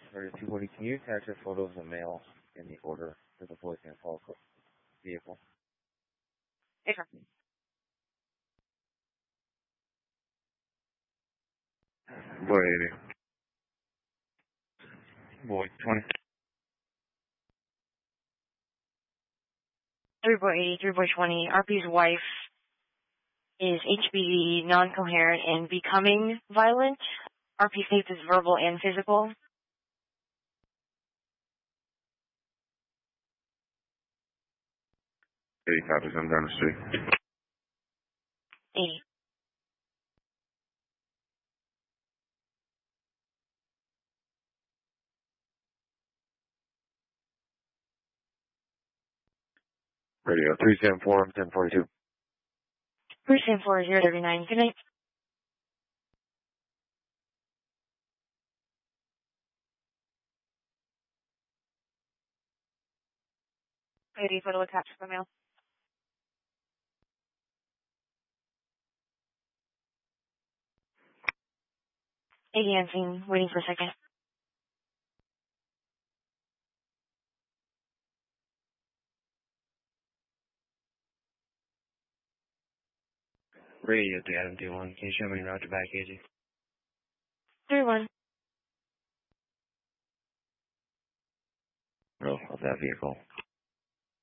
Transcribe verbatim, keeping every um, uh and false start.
Radio two forty, can you attach a photo of the male in the order for the voice and call vehicle? Yes, sir. Boy eighty. Boy twenty. three boy eighty, three boy twenty. R P's wife is H B V, non-coherent, and becoming violent. R P states is verbal and physical. eighty copies, I'm down the street. eighty. Radio three seven four, ten forty-two. three seven four, zero three nine. Good night. eighty, photo attached to the mail. eighty, I'm seeing, waiting for a second. Radio three Adam two one, can you show me Roger back, A J? three one. No, of that vehicle.